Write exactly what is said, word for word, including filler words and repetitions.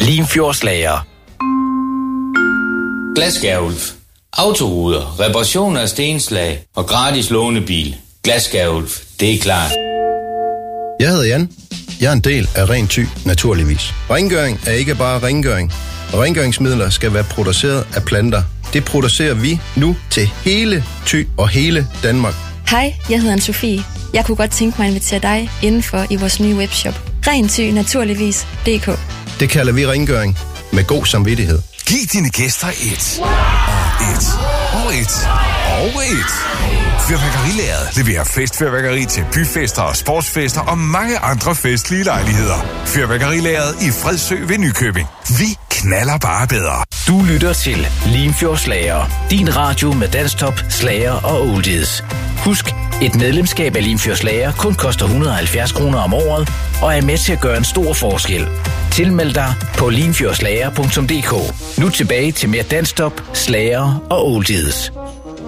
Limfjordslager. Glasskærulf. Autoruder, reparation af stenslag og gratis lånebil. Glasskærulf, det er klart. Jeg hedder Jan. Jeg er en del af Ren Thy, naturligvis. Rengøring er ikke bare rengøring. Rengøringsmidler skal være produceret af planter. Det producerer vi nu til hele Thy og hele Danmark. Hej, jeg hedder Anne-Sophie. Jeg kunne godt tænke mig at invitere dig indenfor i vores nye webshop. Ren Thy, naturligvis punktum d k. Det kalder vi rengøring med god samvittighed. Giv dine gæster et, og et, og et, og et. Fyrværkerilæret leverer festfyrværkeri til byfester og sportsfester og mange andre festlige lejligheder. Fyrværkerilæret i Fredsø ved Nykøbing. Vi knaller bare bedre. Du lytter til Limfjordslager. Din radio med danstop, slager og oldies. Husk, et medlemskab af Limfjordslager kun koster et hundrede og halvfjerds kroner om året og er med til at gøre en stor forskel. Tilmeld dig på limfjordslager punktum d k. Nu tilbage til mere danstop, slager og oldies.